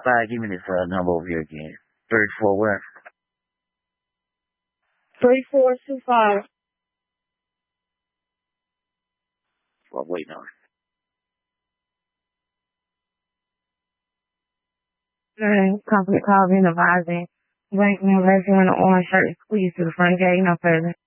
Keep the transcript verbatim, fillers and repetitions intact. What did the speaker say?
Five, give me this uh, number over here again. thirty-four what? Three four two five. Well, wait on. The company called me advising. Black man, in an orange shirt, squeeze to the front gate, no further.